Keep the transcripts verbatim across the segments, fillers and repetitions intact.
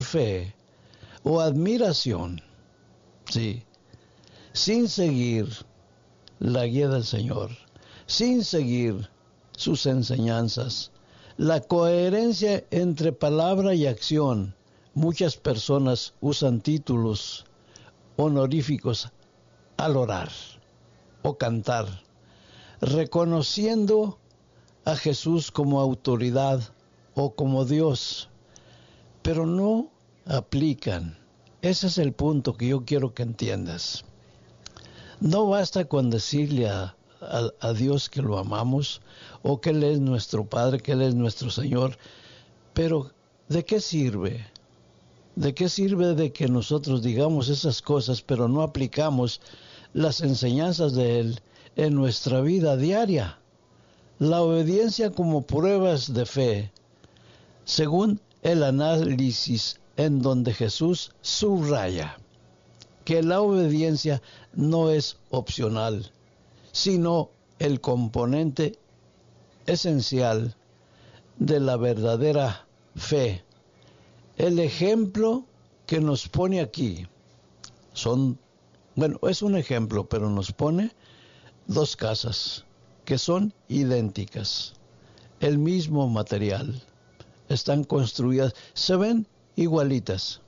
fe o admiración, sí, sin seguir la guía del Señor, sin seguir sus enseñanzas, la coherencia entre palabra y acción. Muchas personas usan títulos honoríficos al orar o cantar, reconociendo a Jesús como autoridad o como Dios, pero no aplican. Ese es el punto que yo quiero que entiendas. No basta con decirle a, a, a Dios que lo amamos o que Él es nuestro Padre, que Él es nuestro Señor, pero ¿de qué sirve? ¿De qué sirve de que nosotros digamos esas cosas, pero no aplicamos las enseñanzas de Él en nuestra vida diaria? La obediencia como pruebas de fe, según el análisis en donde Jesús subraya que la obediencia no es opcional, sino el componente esencial de la verdadera fe. El ejemplo que nos pone aquí son, bueno, es un ejemplo, pero nos pone dos casas que son idénticas, el mismo material, están construidas, se ven igualitas.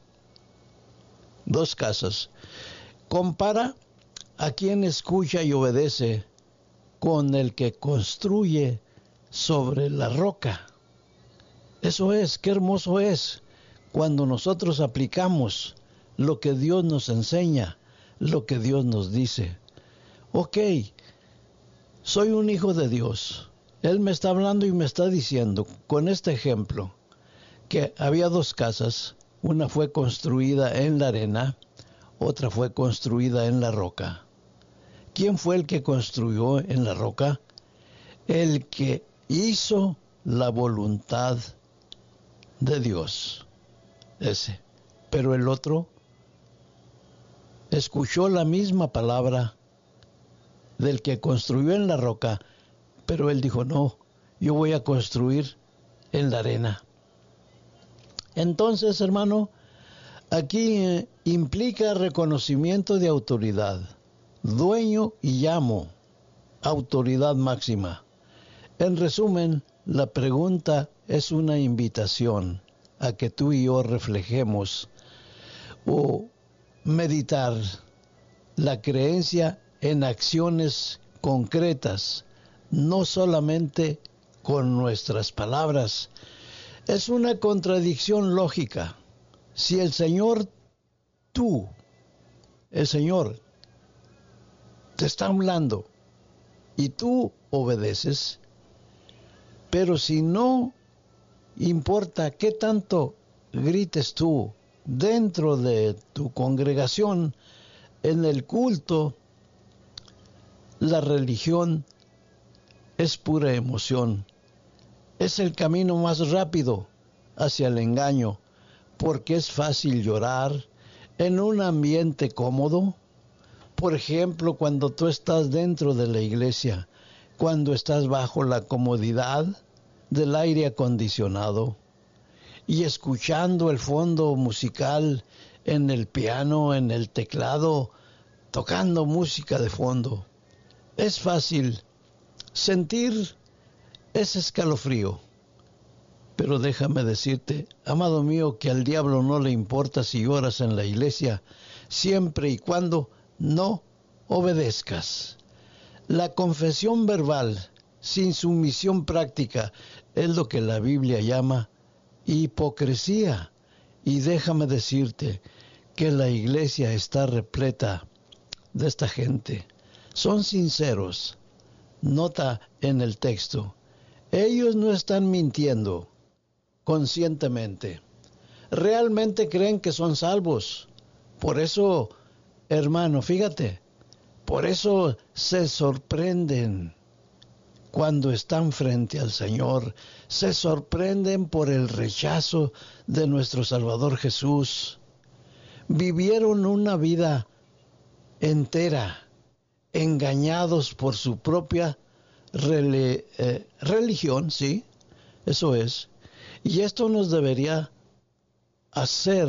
Dos casas. Compara a quien escucha y obedece con el que construye sobre la roca. Eso es, qué hermoso es cuando nosotros aplicamos lo que Dios nos enseña, lo que Dios nos dice. Ok, soy un hijo de Dios. Él me está hablando y me está diciendo, con este ejemplo, que había dos casas. Una fue construida en la arena, otra fue construida en la roca. ¿Quién fue el que construyó en la roca? El que hizo la voluntad de Dios. Ese. Pero el otro escuchó la misma palabra del que construyó en la roca, pero él dijo, no, yo voy a construir en la arena. Entonces, hermano, aquí eh, implica reconocimiento de autoridad, dueño y amo, autoridad máxima. En resumen, la pregunta es una invitación a que tú y yo reflejemos o meditar la creencia en acciones concretas, no solamente con nuestras palabras. Es una contradicción lógica. Si el Señor, tú, el Señor, te está hablando y tú obedeces, pero si no importa qué tanto grites tú dentro de tu congregación, en el culto, la religión es pura emoción. Es el camino más rápido hacia el engaño, porque es fácil llorar en un ambiente cómodo. Por ejemplo, cuando tú estás dentro de la iglesia, cuando estás bajo la comodidad del aire acondicionado y escuchando el fondo musical en el piano, en el teclado, tocando música de fondo. Es fácil sentir ese escalofrío. Pero déjame decirte, amado mío, que al diablo no le importa si lloras en la iglesia, siempre y cuando no obedezcas. La confesión verbal sin sumisión práctica es lo que la Biblia llama hipocresía. Y déjame decirte que la iglesia está repleta de esta gente. Son sinceros. Nota en el texto, ellos no están mintiendo conscientemente. Realmente creen que son salvos. Por eso, hermano, fíjate, por eso se sorprenden cuando están frente al Señor. Se sorprenden por el rechazo de nuestro Salvador Jesús. Vivieron una vida entera engañados por su propia rele, eh, religión, sí, eso es. Y esto nos debería hacer